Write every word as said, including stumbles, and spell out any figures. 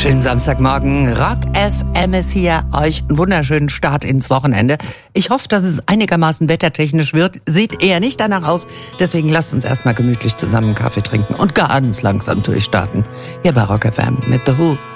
Schönen Samstagmorgen. Rock F M ist hier. Euch einen wunderschönen Start ins Wochenende. Ich hoffe, dass es einigermaßen wettertechnisch wird. Sieht eher nicht danach aus. Deswegen lasst uns erstmal gemütlich zusammen einen Kaffee trinken und ganz langsam durchstarten. Hier bei Rock F M mit The Who.